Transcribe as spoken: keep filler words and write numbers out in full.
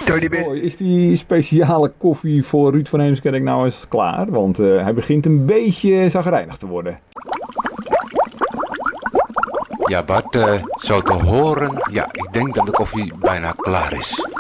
Oh, is die speciale koffie voor Ruud van Heemskerk nou eens klaar? Want uh, hij begint een beetje zagrijnig te worden. Ja, Bart, uh, zo te horen, ja, ik denk dat de koffie bijna klaar is.